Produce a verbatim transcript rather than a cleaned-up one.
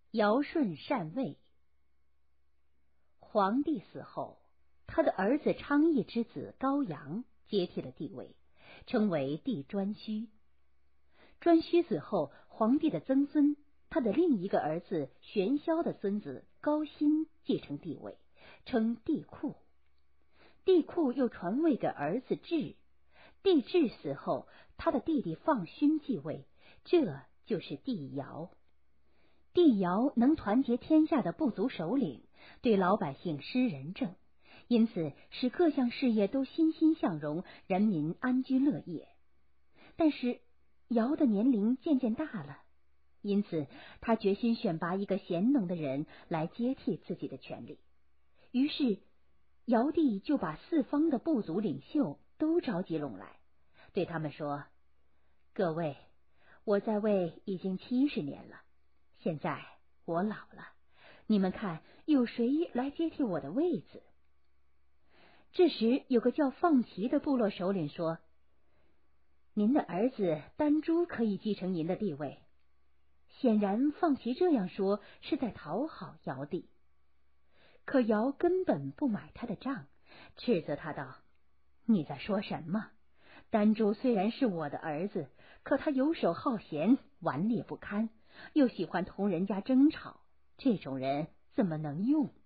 尧舜禅位。皇帝死后，他的儿子昌邑之子高阳接替了帝位，称为帝颛顼。颛顼死后，皇帝的曾孙，他的另一个儿子玄霄的孙子高辛继承帝位，称帝喾。帝喾又传位给儿子挚，帝挚死后，他的弟弟放勋继位，这就是帝尧。帝尧能团结天下的部族首领，对老百姓施仁政，因此使各项事业都欣欣向荣，人民安居乐业。但是尧的年龄渐渐大了，因此他决心选拔一个贤能的人来接替自己的权力。于是尧帝就把四方的部族领袖都召集拢来，对他们说：各位，我在位已经七十年了，现在我老了，你们看有谁来接替我的位子？这时有个叫放齐的部落首领说：您的儿子丹朱可以继承您的地位。显然放齐这样说是在讨好尧帝，可尧根本不买他的账，斥责他道：你在说什么？丹朱虽然是我的儿子，可他游手好闲，顽劣不堪，又喜欢同人家争吵，这种人怎么能用？